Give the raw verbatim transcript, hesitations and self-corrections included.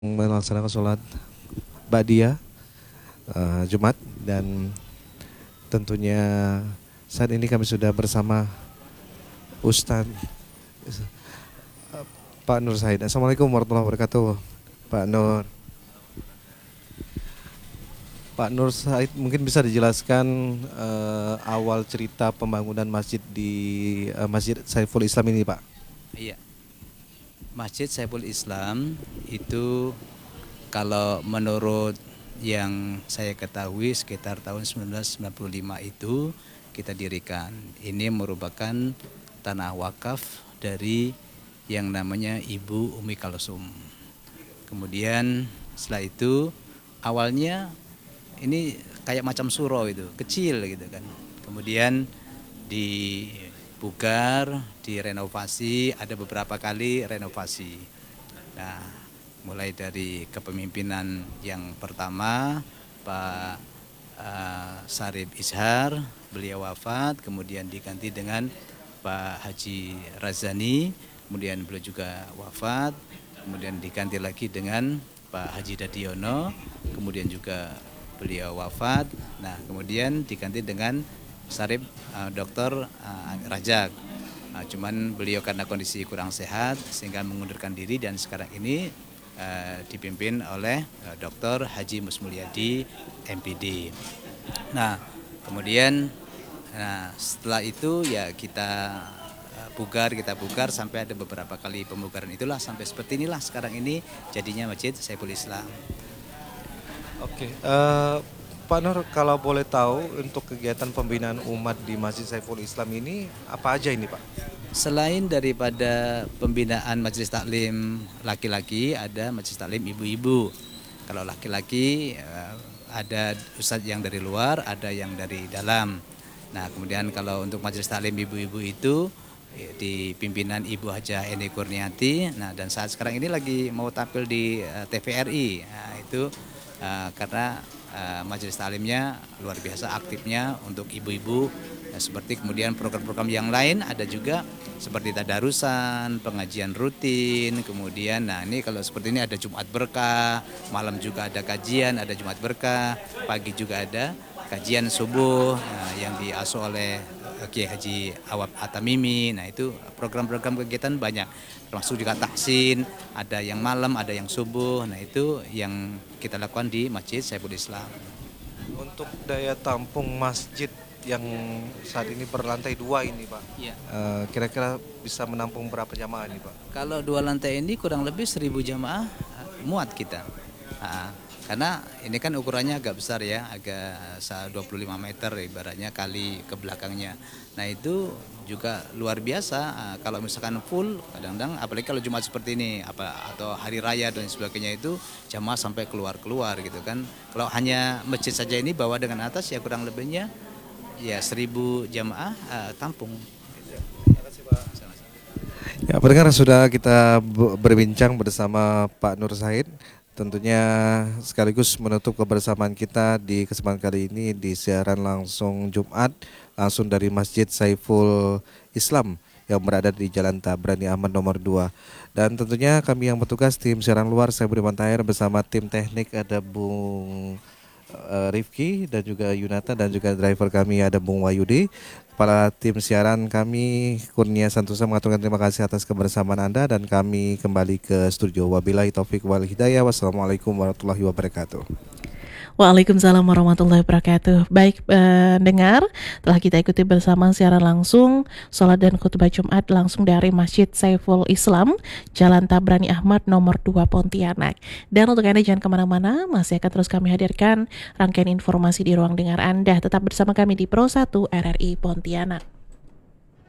Melaksanakan sholat Ba'diyah uh, Jumat, dan tentunya saat ini kami sudah bersama Ustadz uh, Pak Nur Said. Assalamualaikum warahmatullahi wabarakatuh. Pak Nur. Pak Nur Said, mungkin bisa dijelaskan uh, awal cerita pembangunan masjid di uh, Masjid Saiful Islam ini, Pak? Iya. Masjid Saiful Islam itu kalau menurut yang saya ketahui sekitar tahun seribu sembilan ratus sembilan puluh lima itu kita dirikan. Ini merupakan tanah wakaf dari yang namanya Ibu Umi Kalsum. Kemudian setelah itu awalnya ini kayak macam surau itu, kecil gitu kan. Kemudian dipugar, direnovasi, ada beberapa kali renovasi. Nah, mulai dari kepemimpinan yang pertama Pak uh, Sarip Ishar, beliau wafat, kemudian diganti dengan Pak Haji Razani, kemudian beliau juga wafat, kemudian diganti lagi dengan Pak Haji Dadiono, kemudian juga beliau wafat. Nah, kemudian diganti dengan Sarip uh, Doktor uh, Rajak. Nah, cuman beliau karena kondisi kurang sehat sehingga mengundurkan diri, dan sekarang ini uh, dipimpin oleh uh, Doktor Haji Musmulyadi M Pd. Nah, kemudian nah, setelah itu ya kita uh, pugar, kita pugar sampai ada beberapa kali pemugaran, itulah sampai seperti inilah sekarang ini jadinya Masjid Saiful Islam. Oke, uh, Pak Nur, kalau boleh tahu untuk kegiatan pembinaan umat di Masjid Saiful Islam ini apa aja ini, Pak? Selain daripada pembinaan majelis taklim laki-laki, ada majelis taklim ibu-ibu. Kalau laki-laki ada ustadz yang dari luar, ada yang dari dalam. Nah, kemudian kalau untuk majelis taklim ibu-ibu itu di pimpinan Ibu Hajah Eni Kurniati. Nah, dan saat sekarang ini lagi mau tampil di T V R I. Nah, itu Uh, karena uh, majelis taklimnya luar biasa aktifnya untuk ibu-ibu, nah, seperti kemudian program-program yang lain ada juga seperti tadarusan, pengajian rutin, kemudian nah ini kalau seperti ini ada Jumat Berkah, malam juga ada kajian, ada Jumat Berkah, pagi juga ada kajian subuh nah, yang diasuh oleh Kiai Haji Awab Atamimi. Nah, itu program-program kegiatan banyak, termasuk juga tahsin, ada yang malam, ada yang subuh. Nah, itu yang kita lakukan di Masjid Saiful Islam. Untuk daya tampung masjid yang saat ini berlantai dua ini, Pak, ya. uh, kira-kira bisa menampung berapa jamaah ini, Pak? Kalau dua lantai ini kurang lebih seribu jamaah muat kita. Nah, karena ini kan ukurannya agak besar ya, agak dua puluh lima meter ibaratnya kali ke belakangnya. Nah, itu juga luar biasa. Kalau misalkan full, kadang-kadang apalagi kalau Jumat seperti ini apa atau hari raya dan sebagainya, itu jamaah sampai keluar-keluar gitu kan. Kalau hanya masjid saja ini bawah dengan atas ya kurang lebihnya ya seribu jamaah uh, tampung. Ya, pendengar, sudah kita berbincang bersama Pak Nur Said. Tentunya sekaligus menutup kebersamaan kita di kesempatan kali ini di siaran langsung Jumat langsung dari Masjid Saiful Islam yang berada di Jalan Tabrani Ahmad nomor dua. Dan tentunya kami yang bertugas tim siaran luar, saya Budiman Tahir bersama tim teknik ada Bung uh, Rifki dan juga Yunata, dan juga driver kami ada Bung Wayudi. Kepala tim siaran kami Kurnia Santosa mengaturkan terima kasih atas kebersamaan Anda, dan kami kembali ke studio. Wabillahi taufik wal hidayah. Wassalamualaikum warahmatullahi wabarakatuh. Waalaikumsalam warahmatullahi wabarakatuh. Baik eh, dengar, telah kita ikuti bersama siaran langsung sholat dan khutbah Jumat langsung dari Masjid Saiful Islam, Jalan Tabrani Ahmad nomor dua Pontianak. Dan untuk Anda jangan kemana-mana, masih akan terus kami hadirkan rangkaian informasi di ruang dengar Anda. Tetap bersama kami di Pro satu R R I Pontianak.